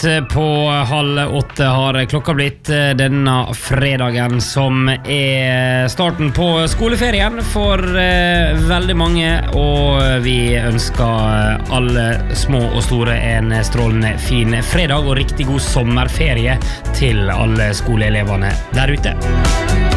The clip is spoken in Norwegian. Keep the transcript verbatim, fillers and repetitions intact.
På halv åtte har klokka blitt denne fredagen som er starten på skoleferien for eh, veldig mange, og vi ønsker alle små og store en strålende fin fredag og riktig god sommerferie til alle skoleeleverne der ute.